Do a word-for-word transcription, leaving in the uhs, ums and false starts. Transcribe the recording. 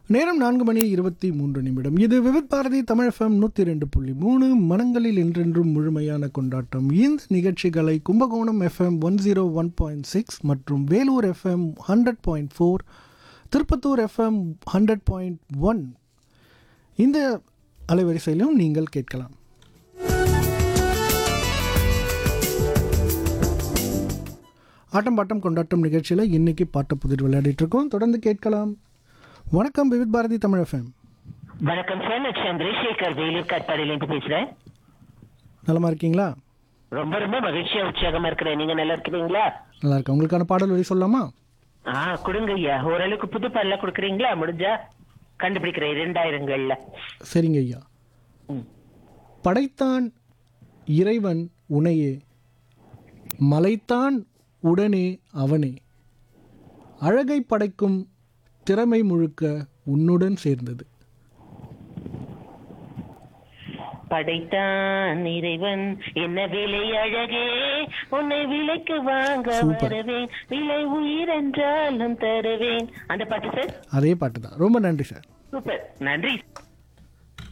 நேரம் நான்கு மணி இருபத்தி மூன்று நிமிடம். இது விவித் பாரதி தமிழ் எஃப்எம் நூற்றி ரெண்டு புள்ளி மூணு மனங்களில் என்றென்றும் முழுமையான கொண்டாட்டம். இந்த நிகழ்ச்சிகளை Kumbakonam FM one zero one point six மற்றும் Vellore FM hundred point four, Tirupattur FM hundred point one இந்த அலைவரிசையிலும் நீங்கள் கேட்கலாம். ஆட்டம் பாட்டம் கொண்டாட்டம் நிகழ்ச்சியில் இன்னைக்கு பாட்டு புதிர் விளையாடிட்டு இருக்கோம். தொடர்ந்து கேட்கலாம். வணக்கம் விவித் பாரதி தமிழ் எஃப்எம். வணக்கம் சார், நான் சந்திரசேகர் வேலூர் காட்பாடியிலேருந்து பேசுறேன். நலமா இருக்கீங்களா? ரொம்ப ரொம்ப மகிழ்ச்சியா உற்சாகமா இருக்கிறேன். நீங்க நல்லா இருக்கிறீங்களா? நல்லா இருக்கேன். உங்களுக்கான பாடல் வரி சொல்லலாமா? ஆ கொடுங்க ஐயா. ஓரளவுக்கு புது பாடல கொடுக்குறீங்களா? முடிஞ்சா கண்டுபிடிக்கிறேன் இரண்டாயிரங்கள்ல. சரிங்க ஐயா. படைத்தான் இறைவன் உனையே, மலைத்தான் உடனே அவனே, அழகை படைக்கும் திறமை முழுக்க உன்னுடன் சேர்ந்தது. படைத்தான் இறைவன் என்ன விலை அழகே, உன்னை விலைக்கு வாங்க வருவேன், விலை உயிர் என்றாலும் தருவேன். அந்த பாட்டு சார்? அதே பாட்டு தான். ரொம்ப நன்றி சார். சூப்பர், நன்றி.